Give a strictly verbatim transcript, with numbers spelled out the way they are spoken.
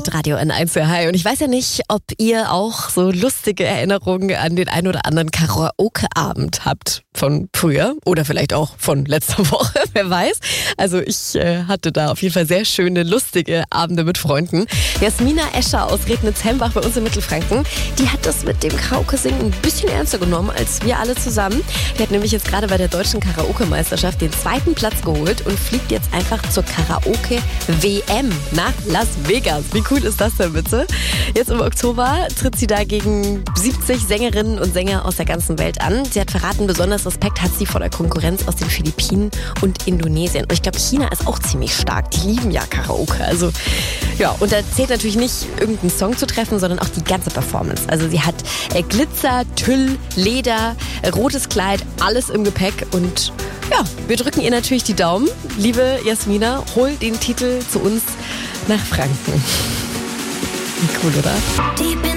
Hitradio N eins für Hi. Und ich weiß ja nicht, ob ihr auch so lustige Erinnerungen an den ein oder anderen Karaoke-Abend habt von früher oder vielleicht auch von letzter Woche, wer weiß. Also ich äh, hatte da auf jeden Fall sehr schöne, lustige Abende mit Freunden. Jasmina Escher aus Rednitz-Hembach bei uns in Mittelfranken, die hat das mit dem Karaoke-Singen ein bisschen ernster genommen als wir alle zusammen. Die hat nämlich jetzt gerade bei der deutschen Karaoke-Meisterschaft den zweiten Platz geholt und fliegt jetzt einfach zur Karaoke-W M nach Las Vegas. Wie cool ist das denn bitte? Jetzt im Oktober tritt sie da gegen siebzig Sängerinnen und Sänger aus der ganzen Welt an. Sie hat verraten, besonders Respekt hat sie vor der Konkurrenz aus den Philippinen und Indonesien. Und ich glaube, China ist auch ziemlich stark. Die lieben ja Karaoke. Also ja, und da zählt natürlich nicht irgendein Song zu treffen, sondern auch die ganze Performance. Also sie hat äh, Glitzer, Tüll, Leder, äh, rotes Kleid, alles im Gepäck. Und ja, wir drücken ihr natürlich die Daumen. Liebe Jasmina, hol den Titel zu uns nach Franken. Cool, oder?